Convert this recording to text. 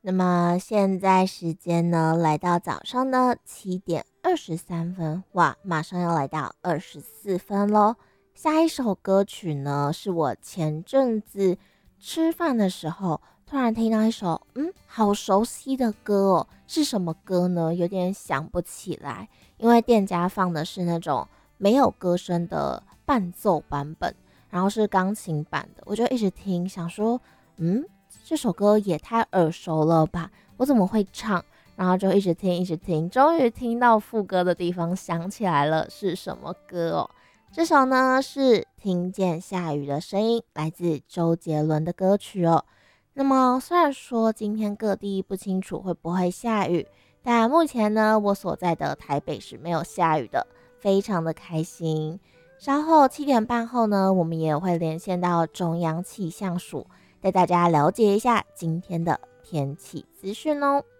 那么现在时间呢，来到早上的7:23，哇，马上要来到24分咯。下一首歌曲呢，是我前阵子吃饭的时候，突然听到一首，好熟悉的歌哦，是什么歌呢？有点想不起来，因为店家放的是那种没有歌声的伴奏版本，然后是钢琴版的，我就一直听，想说，这首歌也太耳熟了吧，我怎么会唱？然后就一直听，一直听，终于听到副歌的地方，想起来了是什么歌哦。这首呢是《听见下雨的声音》，来自周杰伦的歌曲哦。那么虽然说今天各地不清楚会不会下雨，但目前呢我所在的台北是没有下雨的，非常的开心。稍后7点半后呢，我们也会连线到中央气象署，带大家了解一下今天的天气资讯哦。